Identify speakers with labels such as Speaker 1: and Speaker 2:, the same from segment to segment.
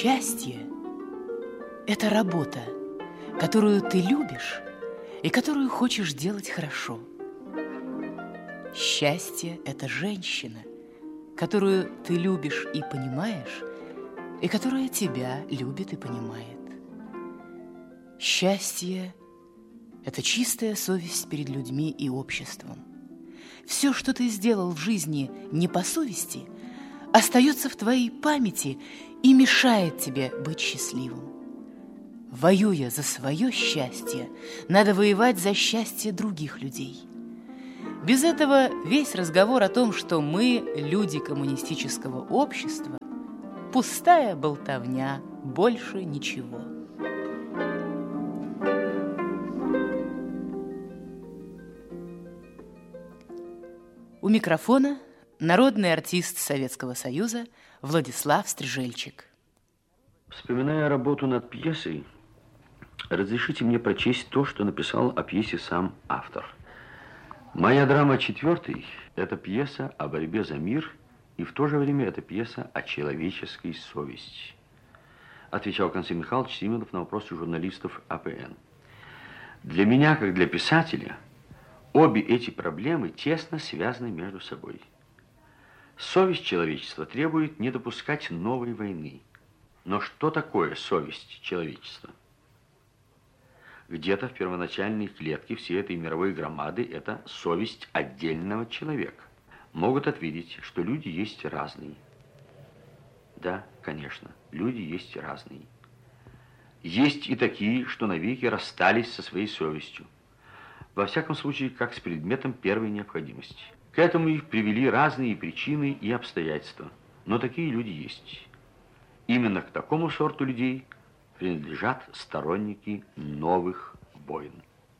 Speaker 1: Счастье – это работа, которую ты любишь и которую хочешь делать хорошо. Счастье – это женщина, которую ты любишь и понимаешь, и которая тебя любит и понимает. Счастье – это чистая совесть перед людьми и обществом. Все, что ты сделал в жизни не по совести, остается в твоей памяти и мешает тебе быть счастливым. Воюя за свое счастье, надо воевать за счастье других людей. Без этого весь разговор о том, что мы люди коммунистического общества, пустая болтовня, больше ничего. У микрофона народный артист Советского Союза Владислав Стрижельчик.
Speaker 2: Вспоминая работу над пьесой, разрешите мне прочесть то, что написал о пьесе сам автор. «Моя драма «Четвертый» – это пьеса о борьбе за мир, и в то же время это пьеса о человеческой совести», отвечал Константин Михайлович Симонов на вопросы журналистов АПН. «Для меня, как для писателя, обе эти проблемы тесно связаны между собой. Совесть человечества требует не допускать новой войны. Но что такое совесть человечества? Где-то в первоначальной клетке всей этой мировой громады это совесть отдельного человека. Могут ответить, что люди есть разные. Да, конечно, люди есть разные. Есть и такие, что навеки расстались со своей совестью. Во всяком случае, как с предметом первой необходимости. К этому их привели разные причины и обстоятельства. Но такие люди есть. Именно к такому сорту людей принадлежат сторонники новых войн.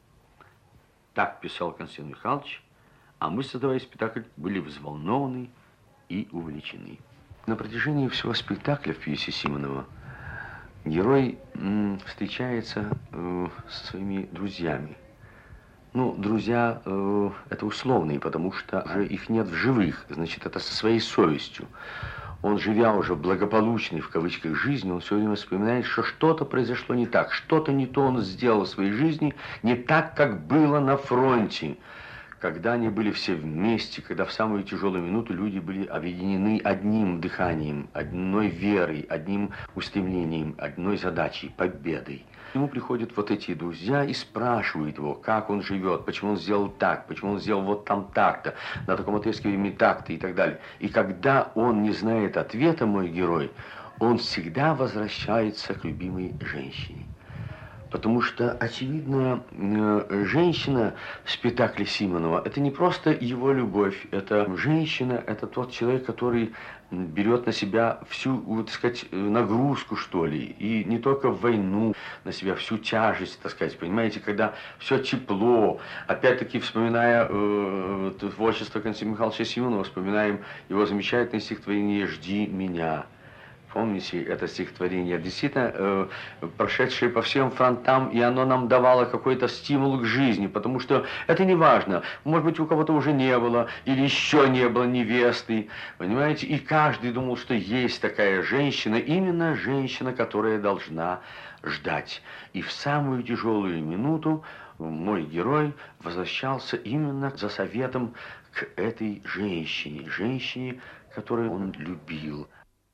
Speaker 2: Так писал Константин Михайлович, а мы, создавая спектакль, были взволнованы и увлечены. На протяжении всего спектакля в пьесе Симонова герой встречается со своими друзьями. Ну, друзья, это условные, потому что уже их нет в живых, значит, это со своей совестью. Он, живя уже благополучной, в кавычках, жизнью, он все время вспоминает, что что-то произошло не так, что-то не то он сделал в своей жизни, не так, как было на фронте, когда они были все вместе, когда в самую тяжелую минуту люди были объединены одним дыханием, одной верой, одним устремлением, одной задачей, победой. К нему приходят вот эти друзья и спрашивают его, как он живет, почему он сделал так, почему он сделал вот там так-то, на таком отрезке времени так-то и так далее. И когда он не знает ответа, мой герой, он всегда возвращается к любимой женщине. Потому что, очевидно, женщина в спектакле Симонова – это не просто его любовь, это женщина, это тот человек, который берет на себя всю, так сказать, нагрузку, что ли, и не только в войну, на себя всю тяжесть, так сказать, понимаете, когда все тепло. Опять-таки, вспоминая творчество Константина Михайловича Симонова, вспоминаем его замечательное стихотворение «Жди меня». Помните это стихотворение? Действительно, прошедшее по всем фронтам, и оно нам давало какой-то стимул к жизни, потому что это не важно. Может быть, у кого-то уже не было, или еще не было невесты, понимаете? И каждый думал, что есть такая женщина, именно женщина, которая должна ждать. И в самую тяжелую минуту мой герой возвращался именно за советом к этой женщине, женщине, которую он любил.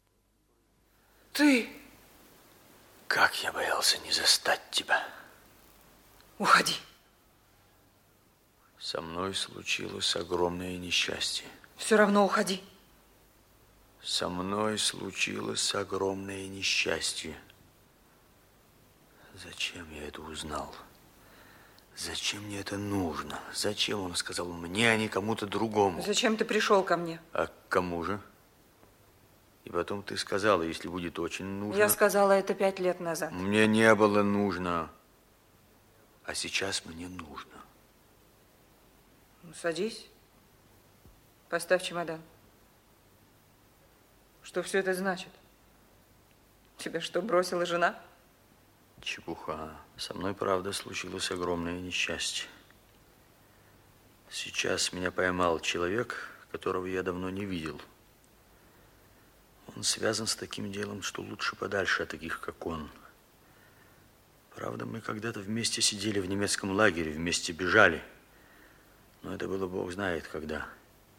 Speaker 3: Ты?
Speaker 4: Как я боялся не застать тебя.
Speaker 3: Уходи.
Speaker 4: Со мной случилось огромное несчастье.
Speaker 3: Все равно уходи.
Speaker 4: Со мной случилось огромное несчастье. Зачем я это узнал? Зачем мне это нужно? Зачем он сказал мне, а не кому-то другому?
Speaker 3: Зачем ты пришел ко мне?
Speaker 4: А к кому же? И потом ты сказала, если будет очень нужно...
Speaker 3: Я сказала это 5 лет назад.
Speaker 4: Мне не было нужно. А сейчас мне нужно.
Speaker 3: Ну, садись. Поставь чемодан. Что все это значит? Тебя что, бросила жена?
Speaker 4: Чепуха. Со мной, правда, случилось огромное несчастье. Сейчас меня поймал человек, которого я давно не видел. Он Он связан с таким делом, что лучше подальше от таких, как он. Правда, мы когда-то вместе сидели в немецком лагере, вместе бежали. Но это было бог знает когда.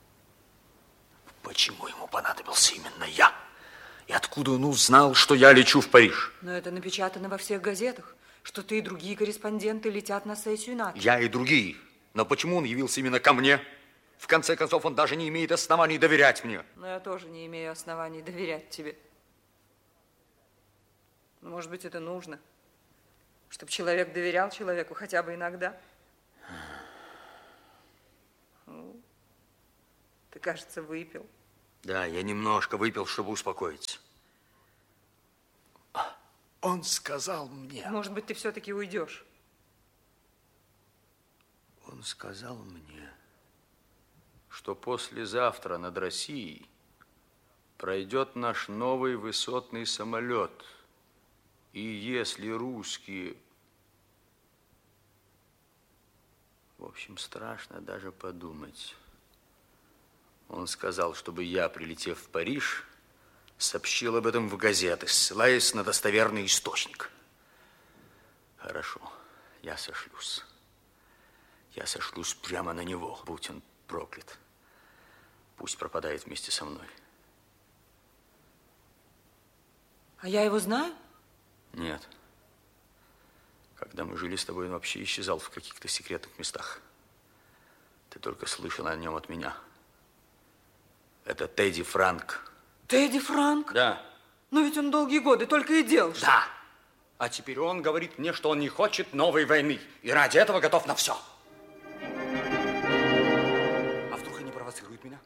Speaker 4: Почему ему понадобился именно я? И откуда он узнал, что я лечу в Париж?
Speaker 3: Но это напечатано во всех газетах, что ты и другие корреспонденты летят на сессию НАТО.
Speaker 4: Я и другие. Но почему он явился именно ко мне? В конце концов, он даже не имеет оснований доверять мне.
Speaker 3: Но я тоже не имею оснований доверять тебе. Но, может быть, это нужно, чтобы человек доверял человеку хотя бы иногда. Ну, ты, кажется, выпил.
Speaker 4: Да, я немножко выпил, чтобы успокоиться. Он сказал мне...
Speaker 3: Может быть, ты все-таки уйдешь.
Speaker 4: Он сказал мне, что послезавтра над Россией пройдет наш новый высотный самолет. И если русские... В общем, страшно даже подумать. Он сказал, чтобы я, прилетев в Париж, сообщил об этом в газеты, ссылаясь на достоверный источник. Хорошо, я сошлюсь. Я сошлюсь прямо на него, будь он проклят. Пусть пропадает вместе со мной.
Speaker 3: А я его знаю?
Speaker 4: Нет. Когда мы жили с тобой, он вообще исчезал в каких-то секретных местах. Ты только слышал о нем от меня. Это Тедди Франк.
Speaker 3: Тедди Франк?
Speaker 4: Да.
Speaker 3: Но ведь он долгие годы только и делал.
Speaker 4: Да. А теперь он говорит мне, что он не хочет новой войны. И ради этого готов на все. А вдруг они провоцируют меня?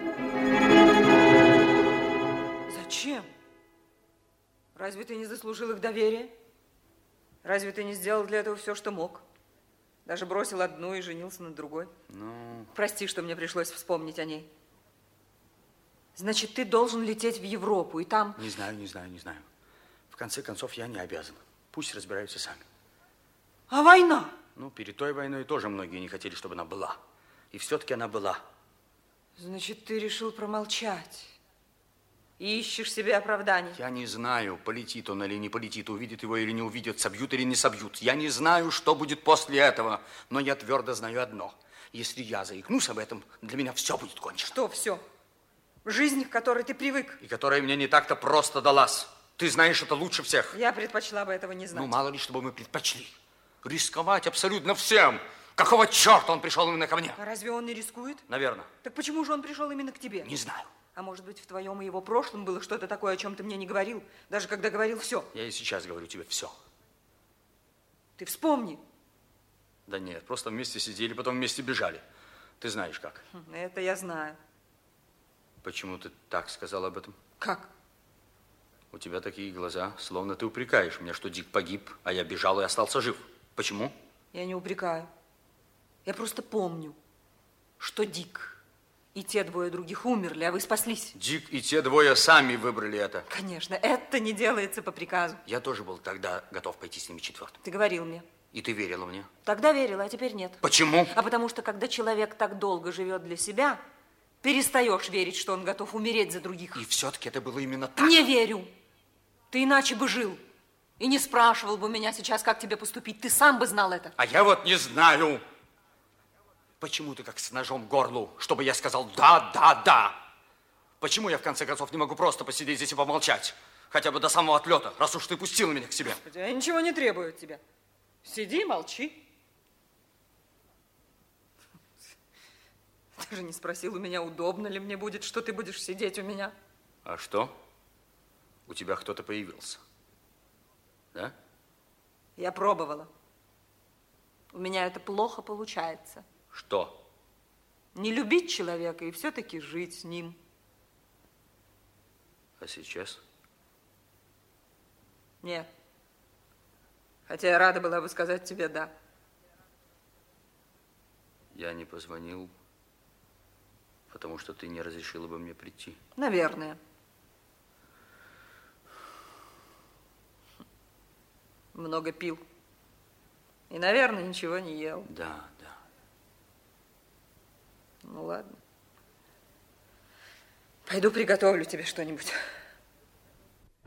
Speaker 3: Зачем? Разве ты не заслужил их доверия? Разве ты не сделал для этого все, что мог? Даже бросил одну и женился на другой?
Speaker 4: Ну...
Speaker 3: Прости, что мне пришлось вспомнить о ней. Значит, ты должен лететь в Европу, и там...
Speaker 4: Не знаю. В конце концов, я не обязан. Пусть разбираются сами.
Speaker 3: А война?
Speaker 4: Ну, перед той войной тоже многие не хотели, чтобы она была. И все-таки она была.
Speaker 3: Значит, ты решил промолчать. И ищешь себе оправданий.
Speaker 4: Я не знаю, полетит он или не полетит, увидит его или не увидит, собьют или не собьют. Я не знаю, что будет после этого. Но я твердо знаю одно. Если я заикнусь об этом, для меня все будет кончено.
Speaker 3: Что все? Жизнь, к которой ты привык.
Speaker 4: И которая мне не так-то просто далась. Ты знаешь это лучше всех.
Speaker 3: Я предпочла бы этого не знать.
Speaker 4: Ну, мало ли, чтобы мы предпочли. Рисковать абсолютно всем. Какого черта он пришел именно ко мне?
Speaker 3: А разве он не рискует?
Speaker 4: Наверное.
Speaker 3: Так почему же он пришел именно к тебе?
Speaker 4: Не знаю.
Speaker 3: А может быть, в твоем и его прошлом было что-то такое, о чем ты мне не говорил, даже когда говорил все?
Speaker 4: Я и сейчас говорю тебе все.
Speaker 3: Ты вспомни.
Speaker 4: Да нет, просто вместе сидели, потом вместе бежали. Ты знаешь как.
Speaker 3: Это я знаю.
Speaker 4: Почему ты так сказал об этом?
Speaker 3: Как?
Speaker 4: У тебя такие глаза, словно ты упрекаешь меня, что Дик погиб, а я бежал и остался жив. Почему?
Speaker 3: Я не упрекаю. Я просто помню, что Дик и те двое других умерли, а вы спаслись.
Speaker 4: Дик и те двое сами выбрали это.
Speaker 3: Конечно, это не делается по приказу.
Speaker 4: Я тоже был тогда готов пойти с ними четвертым.
Speaker 3: Ты говорил мне.
Speaker 4: И ты верила мне?
Speaker 3: Тогда верила, а теперь нет.
Speaker 4: Почему?
Speaker 3: А потому что, когда человек так долго живет для себя, перестаешь верить, что он готов умереть за других.
Speaker 4: И все-таки это было именно так.
Speaker 3: Не верю. Ты иначе бы жил. И не спрашивал бы меня сейчас, как тебе поступить. Ты сам бы знал это.
Speaker 4: А я вот не знаю. Почему ты как с ножом к горлу, чтобы я сказал «да, да, да»? Почему я, в конце концов, не могу просто посидеть здесь и помолчать? Хотя бы до самого отлета, раз уж ты пустил меня к себе.
Speaker 3: Господи, я ничего не требую от тебя. Сиди и молчи. Ты же не спросил у меня, удобно ли мне будет, что ты будешь сидеть у меня.
Speaker 4: А что? У тебя кто-то появился. Да?
Speaker 3: Я пробовала. У меня это плохо получается.
Speaker 4: Что?
Speaker 3: Не любить человека и все-таки жить с ним.
Speaker 4: А сейчас?
Speaker 3: Нет. Хотя я рада была бы сказать тебе «да».
Speaker 4: Я не позвонил, потому что ты не разрешила бы мне прийти.
Speaker 3: Наверное. Много пил. И, наверное, ничего не ел.
Speaker 4: Да, да.
Speaker 3: Ну, ладно. Пойду приготовлю тебе что-нибудь.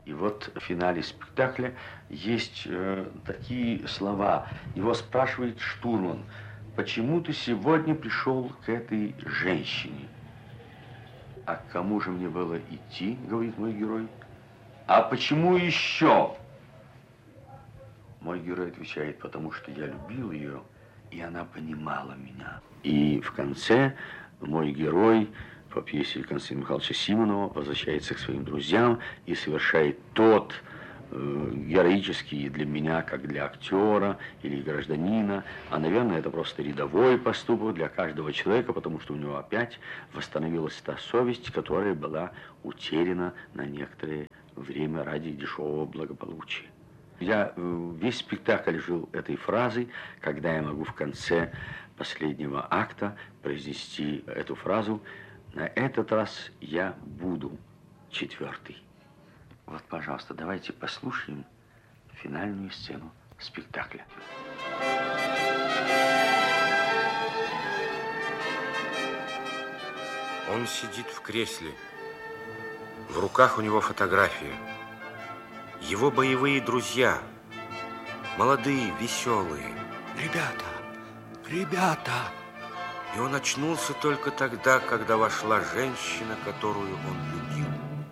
Speaker 2: И вот в финале спектакля есть такие слова. Его спрашивает штурман: почему ты сегодня пришел к этой женщине? А к кому же мне было идти, говорит мой герой. А почему еще? Мой герой отвечает: потому что я любил ее, и она понимала меня. И в конце мой герой по пьесе Константина Михайловича Симонова возвращается к своим друзьям и совершает тот героический для меня, как для актера или гражданина, а, наверное, это просто рядовой поступок для каждого человека, потому что у него опять восстановилась та совесть, которая была утеряна на некоторое время ради дешевого благополучия. Я весь спектакль жил этой фразой, когда я могу в конце последнего акта произнести эту фразу: на этот раз я буду четвертый. Вот, пожалуйста, давайте послушаем финальную сцену спектакля.
Speaker 5: Он сидит в кресле. В руках у него фотография. Его боевые друзья. Молодые, веселые.
Speaker 4: Ребята!
Speaker 5: И он очнулся только тогда, когда вошла женщина, которую он любил.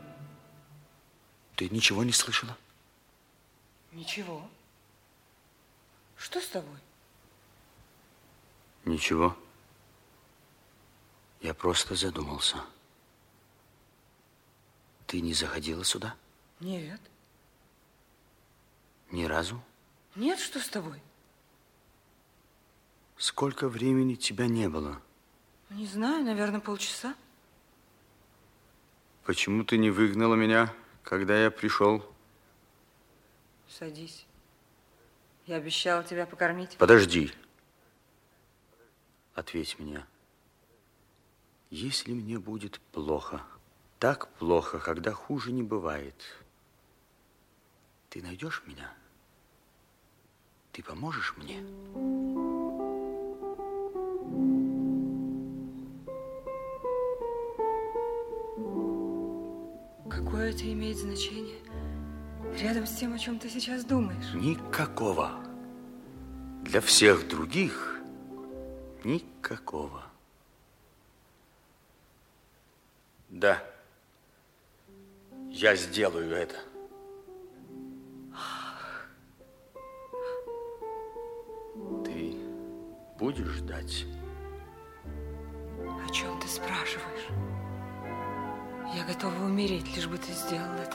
Speaker 4: Ты ничего не слышала?
Speaker 3: Ничего. Что с тобой?
Speaker 4: Ничего. Я просто задумался. Ты не заходила сюда?
Speaker 3: Нет.
Speaker 4: Ни разу?
Speaker 3: Нет, что с тобой?
Speaker 4: Сколько времени тебя не было?
Speaker 3: Не знаю, наверное, полчаса.
Speaker 4: Почему ты не выгнала меня, когда я пришел?
Speaker 3: Садись. Я обещала тебя покормить.
Speaker 4: Подожди. Ответь мне. Если мне будет плохо, так плохо, когда хуже не бывает, ты найдешь меня? Ты поможешь мне?
Speaker 3: Какое это имеет значение рядом с тем, о чем ты сейчас думаешь?
Speaker 4: Никакого. Для всех других никакого. Да, я сделаю это. Ты будешь ждать?
Speaker 3: О чем ты спрашиваешь? Я готова умереть, лишь бы ты сделал это.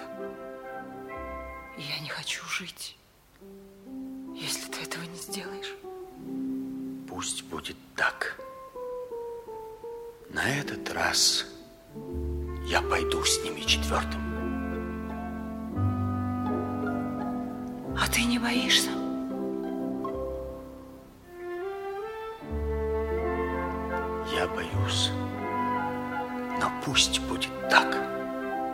Speaker 3: Я не хочу жить, если ты этого не сделаешь.
Speaker 4: Пусть будет так. На этот раз я пойду с ними четвертым.
Speaker 3: А ты не боишься?
Speaker 4: Я боюсь, но пусть будет так.